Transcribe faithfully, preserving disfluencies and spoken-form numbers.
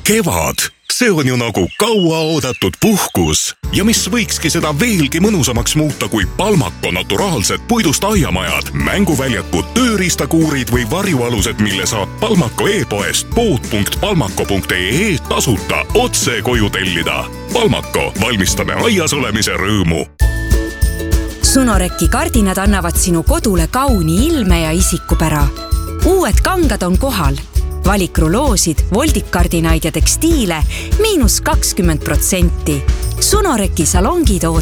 Kevad, see on ju nagu kauaoodatud puhkus ja mis võikski seda veelgi mõnusamaks muuta kui Palmako naturaalsed puidust aiamajad, mänguväljakud, tööriistakuurid või varjualused, mille saab Palmako e-poest pood punkt palmako punkt ee tasuta otse koju tellida. Palmako, valmistame aias olemise rõõmu. Sunoreki kardinad annavad sinu kodule kauni ilme ja isikupära. Uued kangad on kohal. Valikruloosid, voldikkardinaid ja tekstiile miinus kakskümmend protsenti. Sunoreki salongid